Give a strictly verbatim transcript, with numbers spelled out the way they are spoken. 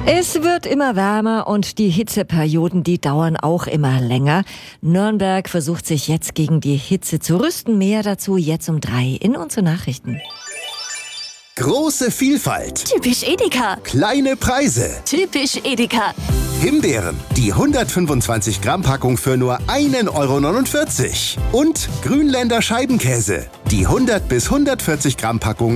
Es wird immer wärmer und die Hitzeperioden, die dauern auch immer länger. Nürnberg versucht sich jetzt gegen die Hitze zu rüsten. Mehr dazu jetzt um drei in unseren Nachrichten. Große Vielfalt. Typisch Edeka. Kleine Preise. Typisch Edeka. Himbeeren, die hundertfünfundzwanzig Gramm Packung für nur ein Euro neunundvierzig. Und Grünländer Scheibenkäse, die hundert bis hundertvierzig Gramm Packung